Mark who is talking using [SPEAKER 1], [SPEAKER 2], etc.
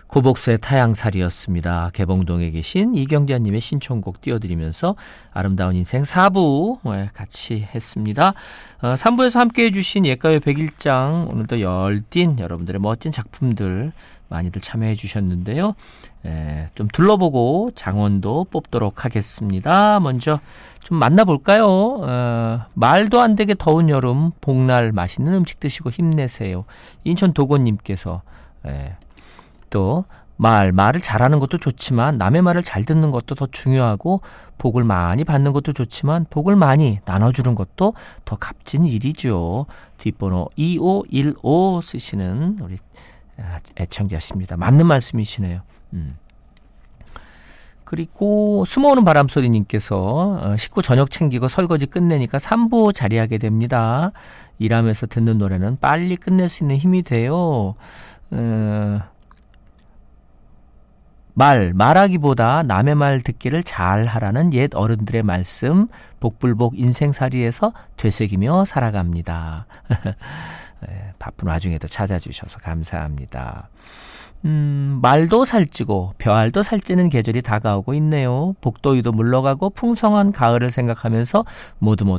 [SPEAKER 1] 고복수의 타양살이였습니다. 개봉동에 계신 이경자님의 신청곡 띄워드리면서 아름다운 인생 4부 같이 했습니다. 3부에서 함께해 주신 예가요 101장 오늘도 열띤 여러분들의 멋진 작품들 많이들 참여해 주셨는데요. 좀 둘러보고 장원도 뽑도록 하겠습니다. 먼저 좀 만나볼까요? 말도 안 되게 더운 여름 복날 맛있는 음식 드시고 힘내세요. 인천 도건님께서 또 말을 잘하는 것도 좋지만 남의 말을 잘 듣는 것도 더 중요하고 복을 많이 받는 것도 좋지만 복을 많이 나눠주는 것도 더 값진 일이죠. 뒷번호 2515 쓰시는 우리 애청자십니다. 맞는 말씀이시네요. 그리고 숨어오는 바람소리님께서 식구 저녁 챙기고 설거지 끝내니까 3부 자리하게 됩니다. 일하면서 듣는 노래는 빨리 끝낼 수 있는 힘이 돼요. 말하기보다 남의 말 듣기를 잘 하라는 옛 어른들의 말씀 복불복 인생살이에서 되새기며 살아갑니다. 바쁜 와중에도 찾아주셔서 감사합니다. 말도 살찌고 벼알도 살찌는 계절이 다가오고 있네요. 복도위도 물러가고 풍성한 가을을 생각하면서 모두